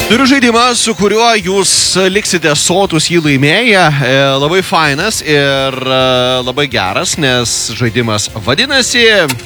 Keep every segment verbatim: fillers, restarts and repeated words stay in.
Turiu žaidimą, su kuriuo jūs liksite sotus jį laimėję. E, labai fainas ir e, labai geras, nes žaidimas vadinasi...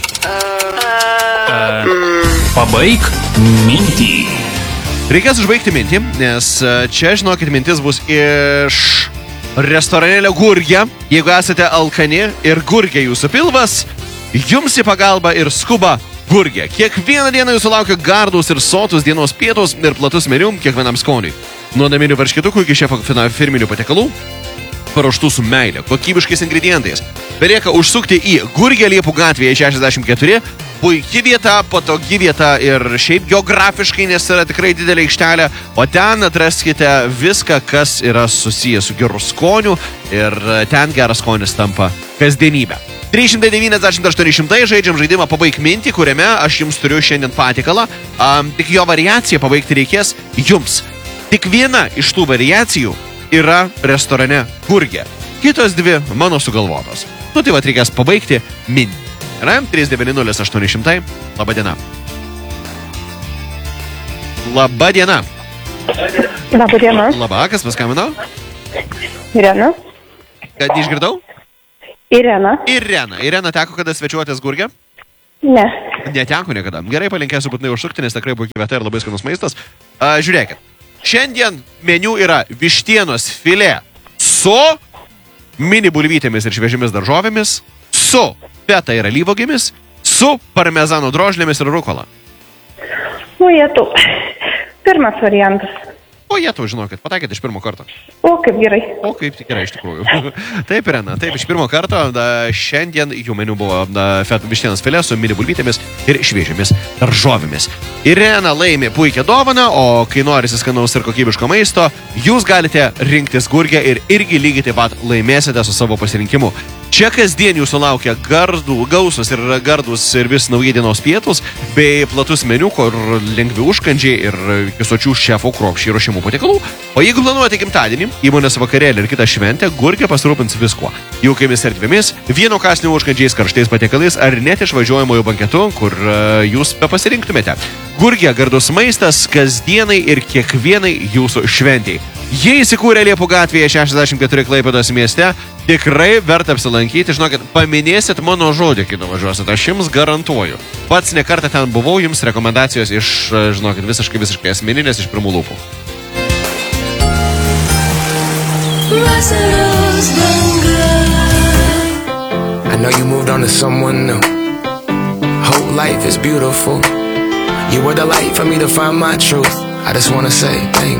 Uh, pabaik mintį. Reikės užbaigti mintį, nes čia, žinokit, mintis bus iš restoranėlio Gurgė. Jeigu esate alkani ir Gurgė jūsų pilvas, jums į pagalbą ir skuba Gurgė. Kiekvieną dieną jūsų laukia gardus ir sotus dienos pietus ir platus meniu kiekvienam skoniui. Nuo naminių varškitukų iki šefo firminių patiekalų, paruoštų su meile, kokybiškais ingredientais. Belieka užsukti į Gurgę Liepų gatvėje šešiasdešimt keturi. Puiki vieta, patogi vieta ir šiaip geografiškai, nes yra tikrai didelė aikštelė. O ten atraskite viską, kas yra susijęs su geru skoniu ir ten geras skonis tampa kasdienybė. trys šimtai devyniasdešimt aštuoni šimtai žaidžiam žaidimą Pabaik mintį, kuriame aš jums turiu šiandien patiekalą. Um, tik jo variaciją pabaigti reikės jums. Tik viena iš tų variacijų yra restorane Gurgė. Kitos dvi mano sugalvotos. Nu tai vat reikės pabaigti mintį. Yra trys devyni nulis aštuoni šimtai. Labą dieną. Labą dieną. Labą dieną. Labą, kas paskambino? Irena. Kad išgirdau? Irena. Irena. Irena, teko kada svečiuotės Gurgė? Ne. Neteko niekada. Gerai, palinkėsiu būtinai užsukti, nes tikrai puikiai vieta ir labai skanus maistas. A, žiūrėkit. Šiandien meniu yra vištienos filė su mini bulvytėmis ir šviežiamis daržovėmis, su feta ir alyvuogėmis, su parmezano drožlėmis ir rukola. O jėtų. Pirmas variantas. O jėtų, žinokit, pataikėte iš pirmo karto. O kaip gerai. O kaip tik gerai iš tikrųjų. Taip, Irena, taip, iš pirmo karto da, šiandien jų meniu buvo da, feta vištienos filė su mini bulvytėmis ir šviežiamis daržovėmis. Irena laimė puikią dovaną, o kai norisi skanaus ir kokybiško maisto, jūs galite rinktis Gurgę ir irgi lygiai taip pat laimėsite su savo pasirinkimu. Čia kasdien jūsų laukia gardų, gausus ir gardus ir vis nauji dienos pietus, bei platus meniu, kur lengvi užkandžiai ir visočių šefų kruopščiai ruošimų patiekalų. O jeigu planuojate gimtadienį, įmonės vakarėlį ir kitą šventę, Gurgė pasirūpins viskuo. Jaukiamis erdvėmis, vieno kąsnio užkandžiais, karštais patiekalais ar net išvažiuojamojo banketu, kur uh, jūs pasirinktumėte. Gurgė gardus maistas kasdienai ir kiekvienai jūsų šventėjai. Jie įsikūrė Liepų gatvėje šešiasdešimt keturi Klaipėdos mieste. Tikrai verta apsilankyti. Žinokit, paminėsit mano žodį, kai nuvažiuosit. Aš jums garantuoju. Pats ne kartą ten buvau, jums rekomendacijos iš, žinokit, visiškai, visiškai asmeninės iš pirmų lūpų. I know you moved on to someone new. Whole life is beautiful. You were the light for me to find my truth. I just wanna say thank you.